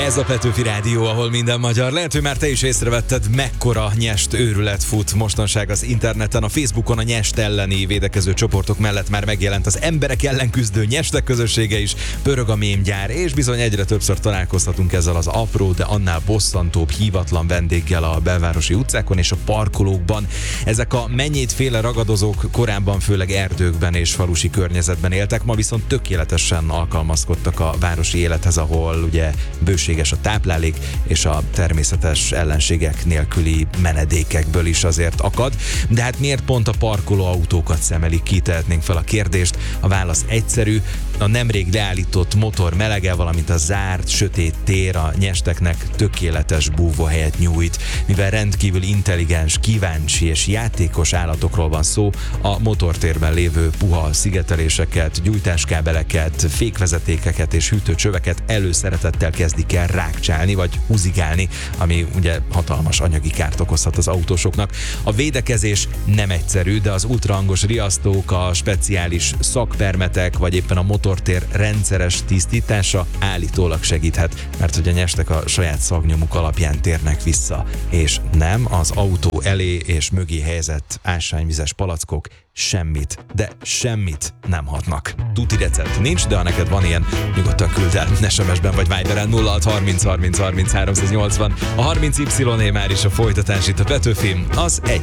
Ez a Petőfi Rádió, ahol minden magyar. Lehet, hogy már te is észrevetted, mekkora nyest őrület fut mostanság az interneten. A Facebookon a nyest elleni védekező csoportok mellett már megjelent az emberek ellen küzdő nyestek közössége is, pörög a mémgyár, és bizony egyre többször találkozhatunk ezzel az apró, de annál bosszantóbb hívatlan vendéggel a belvárosi utcákon és a parkolókban. Ezek a mennyétféle ragadozók korábban főleg erdőkben és falusi környezetben éltek, ma viszont tökéletesen alkalmazkodtak a városi élethez, ahol ugye bőséges a táplálék, és a természetes ellenségek nélküli menedékekből is azért akad. De hát miért pont a parkolóautókat szemelik ki, tehetnénk fel a kérdést. A válasz egyszerű, a nemrég leállított motor melege, valamint a zárt, sötét tér a nyesteknek tökéletes búvóhelyet nyújt. Mivel rendkívül intelligens, kíváncsi és játékos állatokról van szó, a motortérben lévő puha szigeteléseket, gyújtáskábeleket, fékvezetékeket és hűtőcsöveket előszeretettel kezdik el rákcsálni vagy húzigálni, ami ugye hatalmas anyagi kárt okozhat az autósoknak. A védekezés nem egyszerű, de az ultrahangos riasztók, a speciális szakpermetek, vagy éppen a motortér rendszeres tisztítása állítólag segíthet, mert hogy a nyestek a saját szagnyomuk alapján térnek vissza, és nem az autó elé és mögé helyezett ásványvizes palackok semmit, de semmit nem hatnak. Tuti recept nincs, de ha neked van ilyen, nyugodtan küld el SMS-ben vagy Viberen 0630 30 30 380. A 30Y már is a folytatás itt a Petőfi, az egy